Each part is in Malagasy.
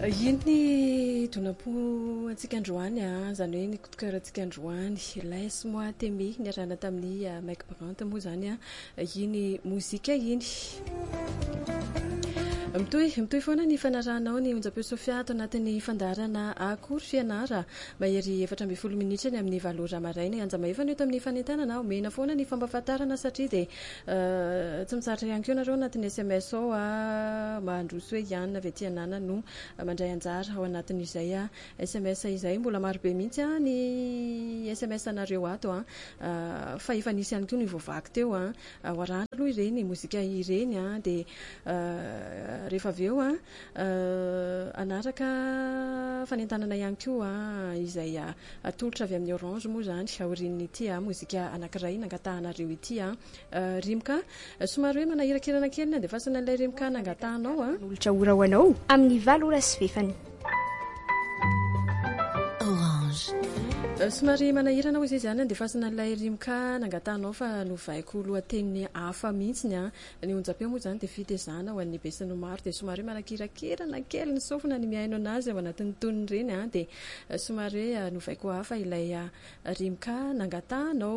Iny donam-po antsika androany zany hoe ny kotokarantsika androany laisse-moi t'aimer niarahana tamin'ny Mike Brandt moa zany iny mozika iny mitohy foana ny fanarahanao ny onjam-peo Sofia ato anatin'ny fandarana akory fianara mahery 14 minitra ny amin'ny 7 ora maraina anja mahefa eto amin'ny fanentanana omena foana ny fampahafantarana satria dia tsy mitsaratra ihany koa nareo anatin'ny SMS ao mandroso hoe Yann avy aty anana no mandray anjara ao anatin'izay SMS izay mbola marobe mihitsy ny SMS anareo ato fa efa nisy ihany koa ny voavaky teo hoarahana aloha ireny mozika ireny dia rehefa avy eo anaraka fanentanana ihany koa izay atolotra avy amin'ny Orange moa zany aorian'ny ity mozika anankiray nangatahanareo ity rimka somary hoe manahirakirana kely dia fasana ilay rimka nangatahanao nolotra ora ho anao amin'ny 7 ora sy fefany somary manahirana ho izy izany dia fasana ilay rimka nangatahanao fa novaiko lohateny hafa mihitsy ny onjam-peo moa zany dia fitezana ho an'ny besany maro dia somary manakirakirana kely ny sofina ny miaino anazy ao anatin'ny tonony ireny dia somary hoe novaiko hafa ilay rimka nangatahanao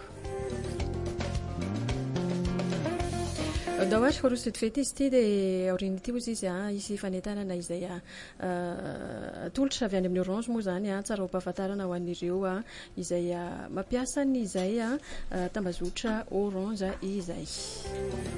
da ohatry korosy fety izy ity dia aorian'ity ozy izy isy fanentanana izay tolotra avy any amin'ny Orange moa zany tsara ho mpahafantarana ho an'ireo izay mampiasa ny izay tambazotra Orange izay